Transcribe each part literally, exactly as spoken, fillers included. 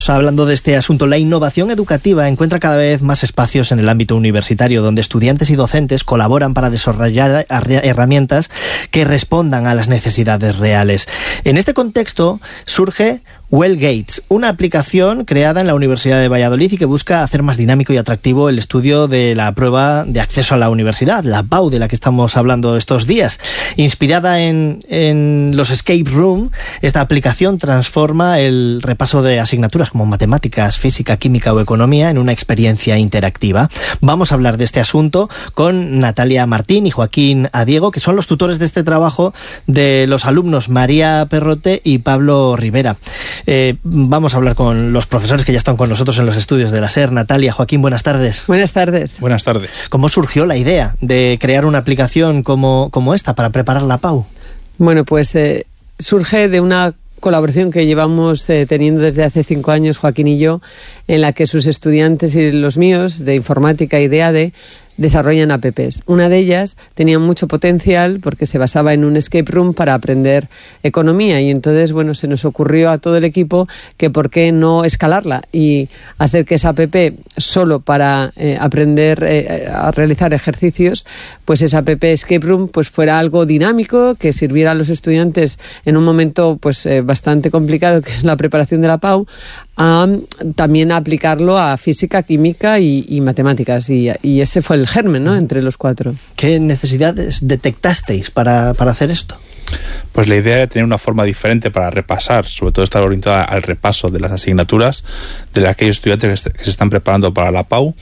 Hablando de este asunto, la innovación educativa encuentra cada vez más espacios en el ámbito universitario, donde estudiantes y docentes colaboran para desarrollar herramientas que respondan a las necesidades reales. En este contexto surge WellGates, una aplicación creada en la Universidad de Valladolid y que busca hacer más dinámico y atractivo el estudio de la prueba de acceso a la universidad, la P A U, de la que estamos hablando estos días. Inspirada en, en los escape room, esta aplicación transforma el repaso de asignaturas como matemáticas, física, química o economía en una experiencia interactiva. Vamos a hablar de este asunto con Natalia Martín y Joaquín Adiego, que son los tutores de este trabajo de los alumnos María Perrote y Pablo Rivera. Eh, vamos a hablar con los profesores que ya están con nosotros en los estudios de la SER. Natalia, Joaquín, buenas tardes. Buenas tardes. Buenas tardes. ¿Cómo surgió la idea de crear una aplicación como, como esta para preparar la P A U? Bueno, pues eh, surge de una colaboración que llevamos eh, teniendo desde hace cinco años, Joaquín y yo, en la que sus estudiantes y los míos de informática y de A D E desarrollan apps. Una de ellas tenía mucho potencial porque se basaba en un escape room para aprender economía y entonces, bueno, se nos ocurrió a todo el equipo que por qué no escalarla y hacer que esa app solo para eh, aprender eh, a realizar ejercicios, pues esa app escape room pues fuera algo dinámico que sirviera a los estudiantes en un momento pues eh, bastante complicado que es la preparación de la P A U, a también a aplicarlo a física, química y, y matemáticas y, y ese fue el germen, ¿no?, entre los cuatro. ¿Qué necesidades detectasteis para, para hacer esto? Pues la idea era tener una forma diferente para repasar, sobre todo estar orientada al repaso de las asignaturas de aquellos estudiantes que, que se están preparando para la P A U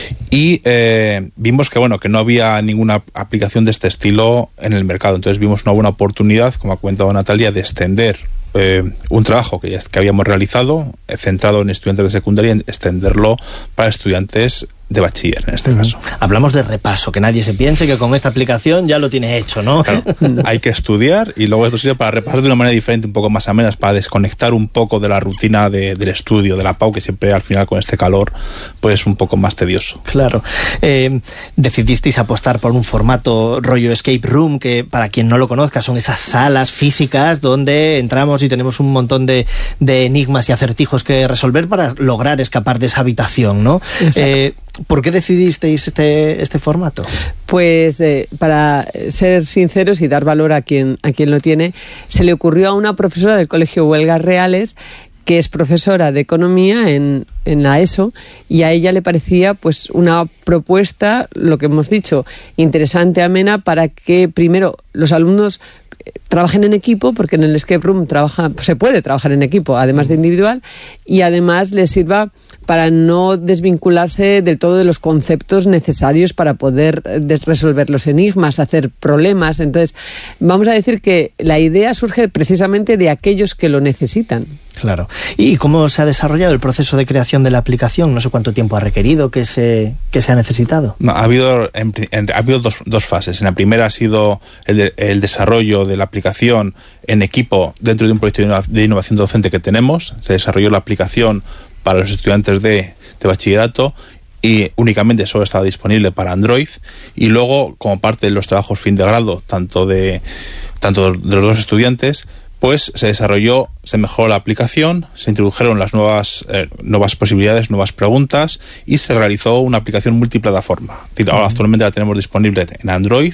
y eh, vimos que bueno que no había ninguna aplicación de este estilo en el mercado, entonces vimos una buena oportunidad, como ha comentado Natalia, de extender Eh, un trabajo que, ya, que habíamos realizado, eh, centrado en estudiantes de secundaria, en extenderlo para estudiantes de bachiller, en este uh-huh. caso. Hablamos de repaso, que nadie se piense que con esta aplicación ya lo tiene hecho, ¿no? Claro, hay que estudiar y luego esto sirve para repasar de una manera diferente, un poco más amena, para desconectar un poco de la rutina de, del estudio, de la P A U, que siempre al final con este calor pues es un poco más tedioso. Claro. Eh, decidisteis apostar por un formato rollo escape room, que para quien no lo conozca son esas salas físicas donde entramos y tenemos un montón de, de enigmas y acertijos que resolver para lograr escapar de esa habitación, ¿no? Eh, ¿Por qué decidisteis este, este formato? Pues eh, para ser sinceros y dar valor a quien, a quien lo tiene, se le ocurrió a una profesora del Colegio Huelgas Reales, que es profesora de economía en, en la ESO, y a ella le parecía pues una propuesta, lo que hemos dicho, interesante, amena, para que primero los alumnos trabajen en equipo, porque en el escape room trabaja, se puede trabajar en equipo, además de individual, y además les sirva para no desvincularse del todo de los conceptos necesarios para poder resolver los enigmas, hacer problemas. Entonces, vamos a decir que la idea surge precisamente de aquellos que lo necesitan. Claro. ¿Y cómo se ha desarrollado el proceso de creación de la aplicación? No sé cuánto tiempo ha requerido, qué se, qué se ha necesitado. No, ha habido, en, en, ha habido dos, dos fases. En la primera ha sido el, de, el desarrollo de la aplicación en equipo dentro de un proyecto de innovación docente que tenemos. Se desarrolló la aplicación para los estudiantes de, de bachillerato y únicamente solo estaba disponible para Android, y luego como parte de los trabajos fin de grado tanto de, tanto de los dos estudiantes, pues se desarrolló, se mejoró la aplicación, se introdujeron las nuevas eh, nuevas posibilidades, nuevas preguntas y se realizó una aplicación multiplataforma. Ahora actualmente la tenemos disponible en Android,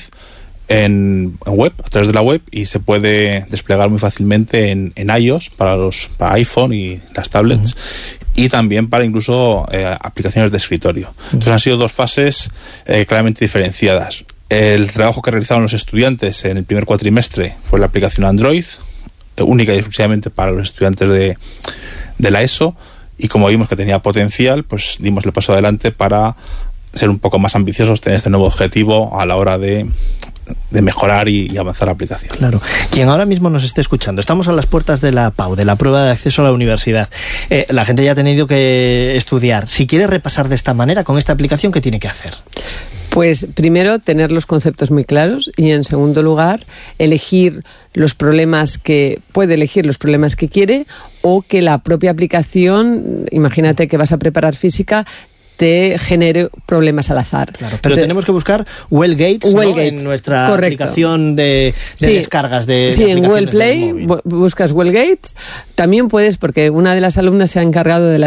en web, a través de la web, y se puede desplegar muy fácilmente en, en iOS para los para iPhone y las tablets. Uh-huh. Y también para incluso eh, aplicaciones de escritorio. Entonces han sido dos fases eh, claramente diferenciadas. El trabajo que realizaron los estudiantes en el primer cuatrimestre fue la aplicación Android, eh, única y exclusivamente para los estudiantes de, de la ESO, y como vimos que tenía potencial, pues dimos el paso adelante para ser un poco más ambiciosos, tener este nuevo objetivo a la hora de de mejorar y, y avanzar la aplicación. Claro. Quien ahora mismo nos esté escuchando, estamos a las puertas de la P A U, de la prueba de acceso a la universidad. Eh, la gente ya ha tenido que estudiar. Si quiere repasar de esta manera, con esta aplicación, ¿qué tiene que hacer? Pues primero, tener los conceptos muy claros y, en segundo lugar, elegir los problemas que puede elegir los problemas que quiere, o que la propia aplicación, imagínate que vas a preparar física, te genere problemas al azar. Claro, pero Entonces, tenemos que buscar Well Gates, well ¿no? Gates en nuestra correcto. aplicación de, de sí, descargas de Sí, de en Well Play buscas Well Gates. También puedes, porque una de las alumnas se ha encargado de la